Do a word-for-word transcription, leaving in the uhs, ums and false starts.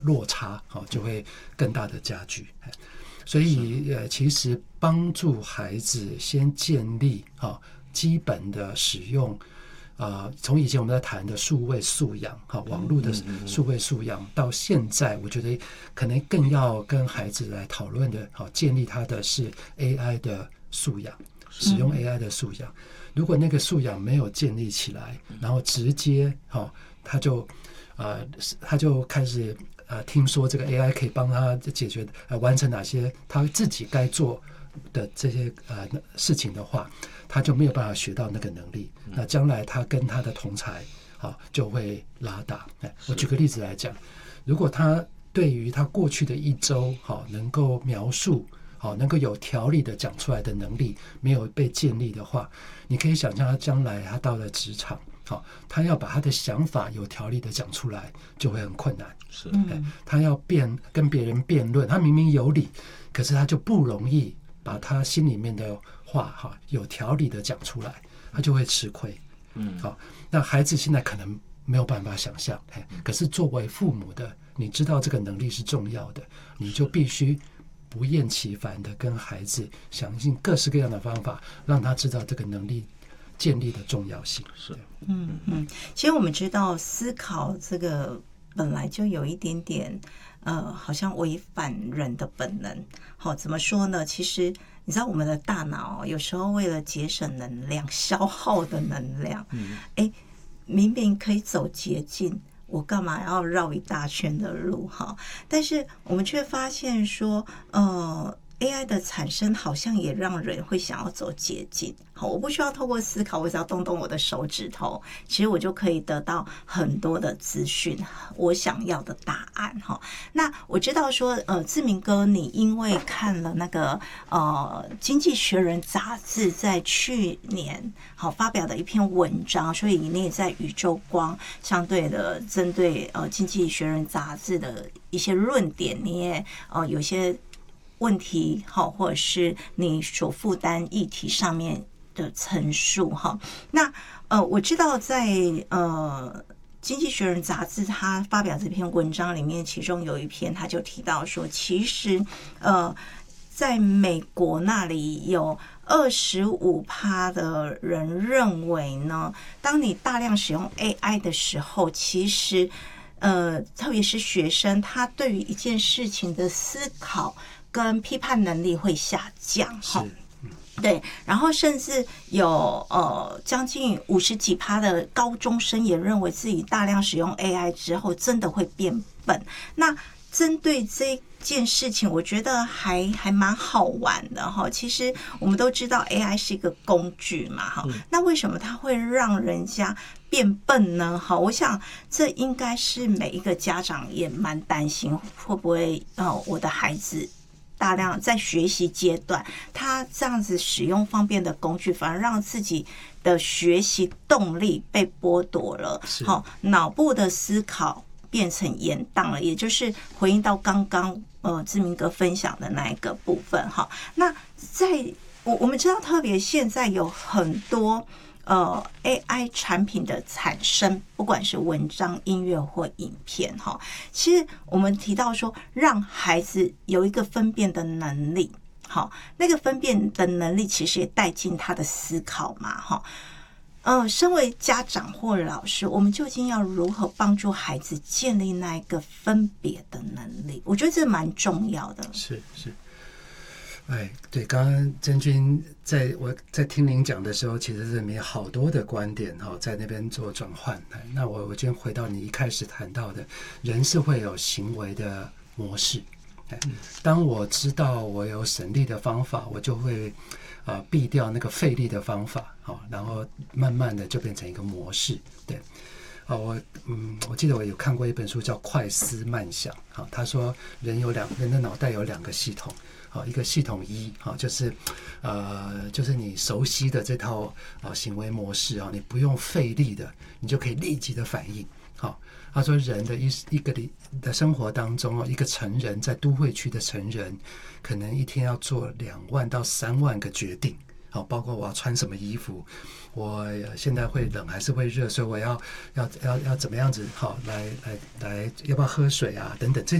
落差就会更大的加剧。所以呃，其实帮助孩子先建立基本的使用，呃，从以前我们在谈的数位素养，网络的数位素养，到现在我觉得可能更要跟孩子来讨论的，建立他的是 A I 的素养，使用 A I 的素养。如果那个素养没有建立起来，然后直接他就呃他就开始呃听说这个 A I 可以帮他解决呃完成哪些他自己该做的这些呃事情的话，他就没有办法学到那个能力。那将来他跟他的同侪啊就会拉大。我举个例子来讲，如果他对于他过去的一周好能够描述好能够有条理的讲出来的能力没有被建立的话，你可以想象他将来他到了职场，好，他要把他的想法有条理的讲出来就会很困难。 是， 他要辩跟别人辩论，他明明有理，可是他就不容易把他心里面的话哈有条理的讲出来，他就会吃亏。嗯，好，那孩子现在可能没有办法想象，可是作为父母的，你知道这个能力是重要的，你就必须不厌其烦的跟孩子想尽各式各样的方法，让他知道这个能力建立的重要性。 是， 嗯嗯，其实我们知道思考这个本来就有一点点呃，好像违反人的本能。好，怎么说呢？其实你知道我们的大脑有时候为了节省能量，消耗的能量，嗯，哎，明明可以走捷径，我干嘛要绕一大圈的路哈？但是我们却发现说，呃。A I 的产生好像也让人会想要走捷径。好，我不需要透过思考，我只要动动我的手指头，其实我就可以得到很多的资讯，我想要的答案哈。那我知道说，呃，志明哥，你因为看了那个呃《经济学人》杂志在去年好发表的一篇文章，所以你也在宇宙光相对的针对呃《经济学人》杂志的一些论点，你也呃有些问题好，或者是你所负担议题上面的陈述哈。那呃，我知道在呃《经济学人》杂志他发表这篇文章里面，其中有一篇他就提到说，其实呃，在美国那里有二十五趴的人认为呢，当你大量使用 A I 的时候，其实呃，特别是学生，他对于一件事情的思考跟批判能力会下降哈，对，然后甚至有呃将近五十几趴的高中生也认为自己大量使用 A I 之后真的会变笨。那针对这件事情，我觉得还还蛮好玩的哈。其实我们都知道 A I 是一个工具嘛哈，那为什么它会让人家变笨呢？好，我想这应该是每一个家长也蛮担心，会不会呃我的孩子大量在学习阶段，他这样子使用方便的工具，反而让自己的学习动力被剥夺了，好，脑部的思考变成延宕了，也就是回应到刚刚呃志明哥分享的那一个部分哈。那在我我们知道，特别现在有很多呃 A I 产品的产生，不管是文章、音乐或影片哈，其实我们提到说，让孩子有一个分辨的能力，好，那个分辨的能力其实也带进他的思考嘛哈。呃，身为家长或老师，我们究竟要如何帮助孩子建立那一个分别的能力？我觉得这蛮重要的。 是是。哎，对，刚刚真君在我在听您讲的时候，其实里面好多的观点哈，在那边做转换。那我我就回到你一开始谈到的，人是会有行为的模式。当我知道我有省力的方法，我就会啊、呃、避掉那个费力的方法，好，然后慢慢的就变成一个模式。对，啊，我嗯，我记得我有看过一本书叫《快思慢想》，好，他说人有两人的脑袋有两个系统。好，一个系统一，好，就是呃，就是你熟悉的这套啊行为模式啊，你不用费力的，你就可以立即的反应。好，他说人的一一个的生活当中啊，一个成人在都会区的成人，可能一天要做两万到三万个决定。 好，包括我要穿什么衣服，我现在会冷还是会热，所以我要要要要怎么样子好来来来，要不要喝水啊等等这。